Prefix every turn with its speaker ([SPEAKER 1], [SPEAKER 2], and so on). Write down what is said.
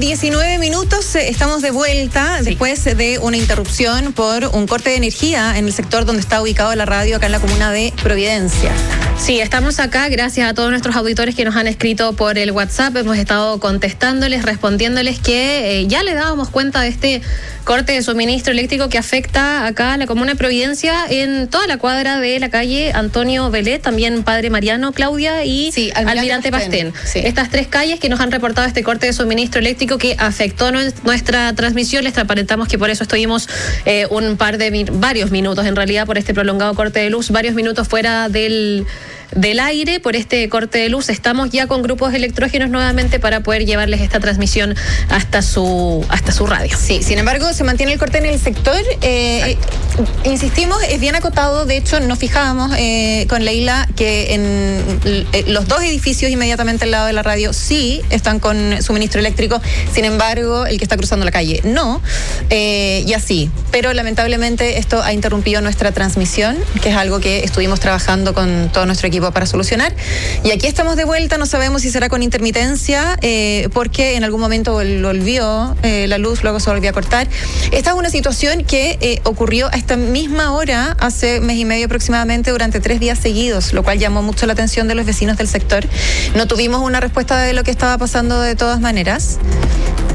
[SPEAKER 1] 19 estamos de vuelta después de una interrupción por un corte de energía en el sector donde está ubicado la radio acá en la comuna de Providencia.
[SPEAKER 2] Sí, estamos acá gracias a todos nuestros auditores que nos han escrito por el WhatsApp. Hemos estado contestándoles, respondiéndoles que ya le dábamos cuenta de este corte de suministro eléctrico que afecta acá a la comuna de Providencia en toda la cuadra de la calle Antonio Velet, también Padre Mariano, Claudia y Almirante Pastén. Sí. Estas tres calles que nos han reportado este corte de suministro eléctrico que afectó nuestra transmisión. Les transparentamos que por eso estuvimos varios minutos en realidad por este prolongado corte de luz, varios minutos fuera del aire por este corte de luz. Estamos ya con grupos electrógenos nuevamente para poder llevarles esta transmisión hasta su radio.
[SPEAKER 1] Sí, sin embargo, se mantiene el corte en el sector. Insistimos, es bien acotado. De hecho, nos fijábamos con Leila que en los dos edificios inmediatamente al lado de la radio sí están con suministro eléctrico. Sin embargo, el que está cruzando la calle no. Y así. Pero lamentablemente esto ha interrumpido nuestra transmisión, que es algo que estuvimos trabajando con todo nuestro equipo para solucionar. Y aquí estamos de vuelta, no sabemos si será con intermitencia, porque en algún momento volvió la luz, luego se volvió a cortar. Esta es una situación que ocurrió a esta misma hora, hace mes y medio aproximadamente, durante 3 días seguidos, lo cual llamó mucho la atención de los vecinos del sector. No tuvimos una respuesta de lo que estaba pasando de todas maneras.